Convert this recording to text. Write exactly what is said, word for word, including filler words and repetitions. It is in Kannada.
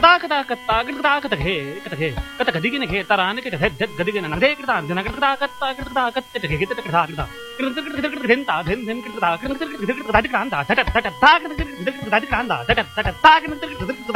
ಕದಾ ಕದಾ ಕತ್ತಾ ಕದಾ ಕತಗೆ ಕತಗೆ ಕತ ಗದಿಗಿನ ಘೇ ತರಾನ ಕೆ ಗದೆ ಧದ್ ಗದಿಗಿನ ನಗದೆ ಕದಾ ಜನ ಕದಾ ಕತ್ತಾ ಕದಾ ಕತ್ತೆ ಗೆ ಕತ ಕದಾ ಕದಾ ಧೆನ್ ತಾ ಧೆನ್ ಧೆನ್ ಕದಾ ಕದಾ ಕದಾ ಕದಾ ಕದಾ ಕದಾ ಕದಾ ಕದಾ ಕದಾ ಕದಾ ಕದಾ ಕದಾ ಕದಾ ಕದಾ ಕದಾ